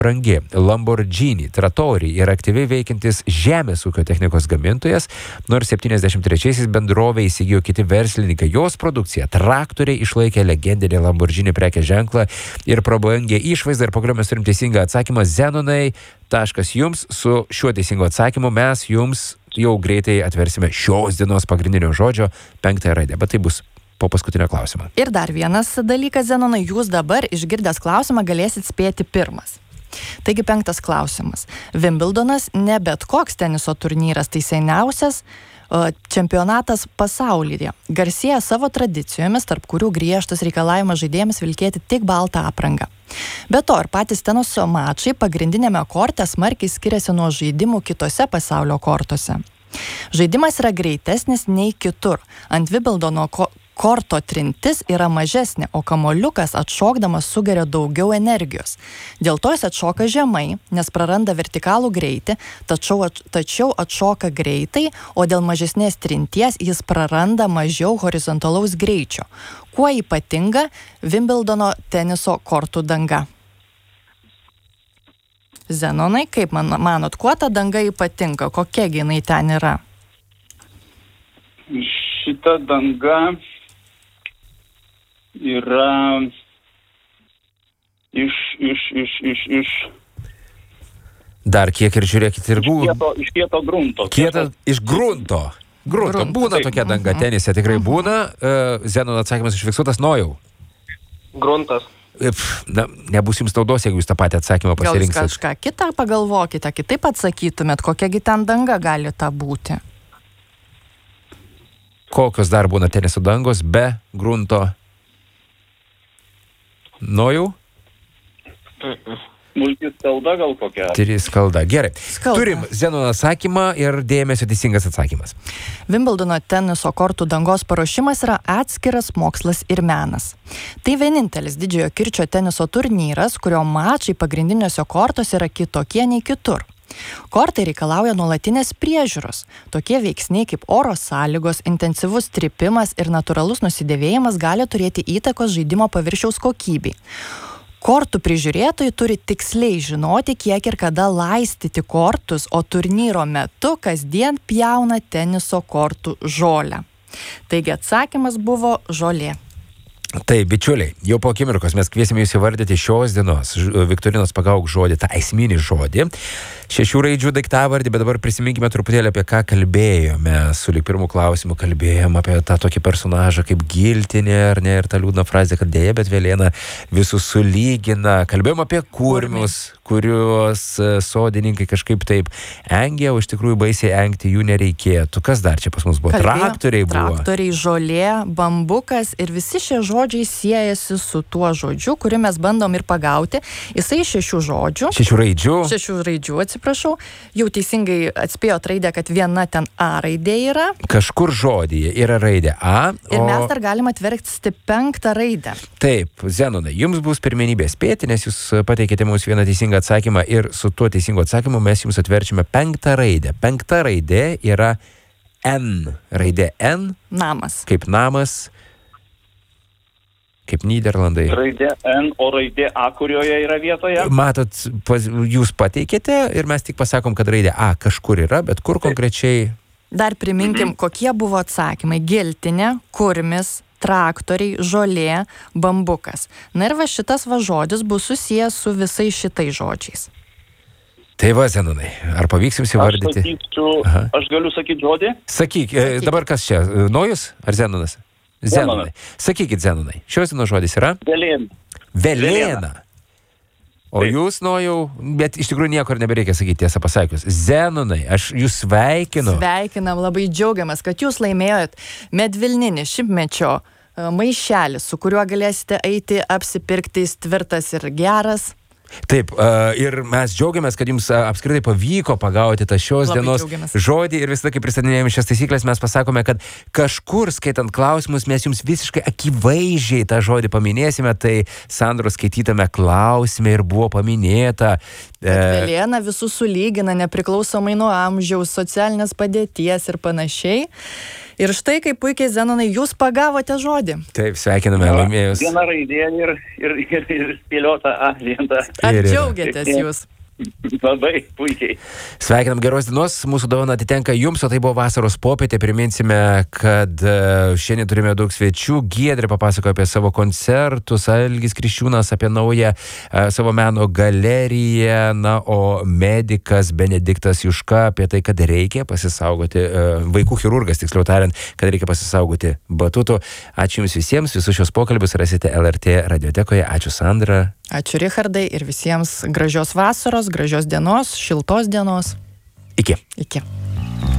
brangi. Lamborghini Trattori yra aktyviai veikiantis žemės ūkio technikos gamintojas, nors 73-aisiais bendrovė įsigijo kiti verslininkai. Jos produkcija traktoriai išlaikė legendinį Lamborghini prekės ženklą ir prabangę išvaizdą, ir pagaliau mes turim teisingą atsakymą. Zenonai, taškas jums. Su šiuo teisingu atsakymu mes jums jau greitai atversime šios dienos pagrindinio žodžio 5 raidę, bet tai bus po paskutinio klausimo. Ir dar vienas dalykas, Zenonai, jūs dabar išgirdęs klausimą galėsit spėti pirmas. Taigi 5 klausimas. Wimbledonas ne bet koks teniso turnyras, tai seniausias čempionatas pasaulyje. Garsėja savo tradicijomis, tarp kurių griežtas reikalavimas žaidėjams vilkėti tik baltą aprangą. Be to, ir patys teniso mačai pagrindinėme korte smarkiai skiriasi nuo žaidimų kitose pasaulio kortuose. Žaidimas yra greitesnis nei kitur. Ant Wimbledono korto trintis yra mažesnė, o kamuoliukas atšokdamas sugeria daugiau energijos. Dėl to jis atšoka žemai, nes praranda vertikalų greitį, tačiau atšoka greitai, o dėl mažesnės trinties jis praranda mažiau horizontalaus greičio. Kuo ypatinga Wimbledono teniso kortų danga? Zenonai, kaip manot, kuo ta danga ypatinga? Kokia jinai ten yra? Šita danga yra iš Dar kiek ir žiūrėkit ir iš kieto grunto. Iš grunto. Būna tokia danga tenise, tikrai būna. Zenono atsakymas užfiksuotas. Nojau. Gruntas. Na, nebus jums naudos, jeigu jūs tą patį atsakymą pasirinksit. Gal jūs kažką kitą pagalvokite, kitaip atsakytumėt, kokiagi ten danga gali ta būti? Kokios dar būna teniso dangos be grunto? Nojau? Multiskalda gal kokia? Triskalda. Gerai. Turim Zenono atsakymą ir dėmesio teisingas atsakymas. Wimbledono teniso kortų dangos paruošimas yra atskiras mokslas ir menas. Tai vienintelis didžiojo kirčio teniso turnyras, kurio mačai pagrindiniuose kortuose yra kitokie nei kitur. Kortai reikalauja nuolatinės priežiūros. Tokie veiksniai kaip oro sąlygos, intensyvus trypimas ir natūralus nusidėvėjimas gali turėti įtakos žaidimo paviršiaus kokybei. Kortų prižiūrėtojai turi tiksliai žinoti, kiek ir kada laistyti kortus, o turnyro metu kasdien pjauna teniso kortų žolę. Taigi atsakymas buvo žolė. Tai, bičiuliai, jau po akimirkos mes kviesime jūs įvardyti šios dienos Viktorinos pagauk žodį, tą esminį žodį. 6 raidžių daiktavardį, bet dabar prisiminkime truputėlį apie ką kalbėjome. Su lyg pirmų klausimų kalbėjom apie tą tokį personažą kaip Giltinė, ar ne, ir tą liūdną frazę, kad dėja, bet Velėna visus sulygina. Kalbėjom apie kurmius, kuriuos sodininkai kažkaip taip engė, o iš tikrųjų baisiai engti jų nereikėtų. Kas dar čia pas mus buvo? Traktoriai buvo. Traktoriai, žolė, bambukas ir visi šie žodžiai siejasi su tuo žodžiu, kurį mes bandom ir pagauti. Jisai 6 žodžių. 6 raidžių. 6 raidžių, atsiprašau. Jau teisingai atspėjo raidę, kad viena ten A raidė yra. Kažkur žodyje yra raidė A. Ir mes dar galim atversti 5 raidę. Taip, Zenonai, jums bus pirmenybė spėti, nes jūs pateikėte mums vieną teisingą atsakymą ir su tuo teisingu atsakymu mes jums atverčiame 5 raidę. 5 raidė yra N. Raidė N. Namas. Kaip namas. Kaip Nyderlandai. Raidė N, o raidė A, kurioje yra vietoje? Matot, jūs pateikėte ir mes tik pasakom, kad raidė A kažkur yra, bet kur konkrečiai? Dar priminkim, kokie buvo atsakymai. Giltinė, kurmis, traktoriai, žolė, bambukas. Na ir va šitas va žodis bus susijęs su visais šitais žodžiais. Tai va, Zenonai, ar pavyks jums įvardyti? Aš galiu sakyti žodį? Sakyk, dabar kas čia? Nojus ar Zenonas? Zenonai. Sakykit, Zenonai, šios dienos žodis yra? Velėna. O jūs, Nojau, bet iš tikrųjų nieko ir nebereikia sakyti, tiesą pasakius. Zenonai, aš jūs sveikinu. Sveikinam, labai džiaugiamės, kad jūs laimėjot medvilninį šimtmečio maišelį, su kuriuo galėsite eiti apsipirkti, jis tvirtas ir geras. Taip, ir mes džiaugiamės, kad jums apskritai pavyko pagauti tą šios dienos žodį ir visada, kai pristatinėjame šias taisyklės, mes pasakome, kad kažkur skaitant klausimus mes jums visiškai akivaizdžiai tą žodį paminėsime, tai Sandros skaitytame klausime ir buvo paminėta. Velėna visus sulygina nepriklausomai nuo amžiaus, socialinės padėties ir panašiai. Ir štai kaip puikiai, Zenonai, jūs pagavote žodį. Taip, sveikiname laimėjus. Viena raidė ir spėliota A vieta. Ar džiaugiatės jūs? Labai puikiai. Sveikinam, geros dienos, mūsų dovana atitenka jums, o tai buvo vasaros popietė. Priminsime, kad šiandien turime daug svečių. Giedrė papasakojo apie savo koncertus, Algis Kriščiūnas apie naują savo meno galeriją, na, o medikas Benediktas Juška apie tai, kad reikia pasisaugoti, vaikų chirurgas, tiksliau tariant, kad reikia pasisaugoti batutų. Ačiū jums visiems, visus šios pokalbius rasite LRT radiotekoje. Ačiū, Sandra. Ačiū, Richardai, ir visiems gražios vasaros, gražios dienos, šiltos dienos. Iki. Iki.